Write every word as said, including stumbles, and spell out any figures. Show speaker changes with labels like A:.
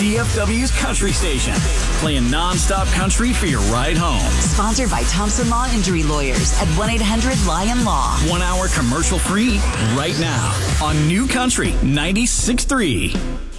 A: D F W's Country Station, playing nonstop country for your ride home.
B: Sponsored by Thompson Law Injury Lawyers at one eight hundred Lion Law.
A: One hour commercial free right now on New Country ninety-six point three.